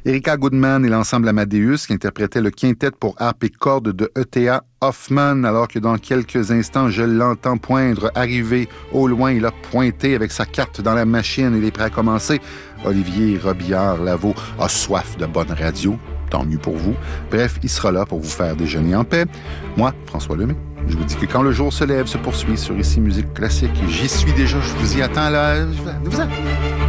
Erika Goodman et l'ensemble Amadeus qui interprétaient le quintet pour harpe et cordes de E.T.A. Hoffmann, alors que dans quelques instants, je l'entends poindre, arriver au loin. Il a pointé avec sa carte dans la machine. Il est prêt à commencer. Olivier Robillard-Lavaux a soif de bonne radio. Tant mieux pour vous. Bref, il sera là pour vous faire déjeuner en paix. Moi, François Lemay, je vous dis que quand le jour se lève, se poursuit sur Ici Musique Classique. J'y suis déjà, je vous y attends là. Vous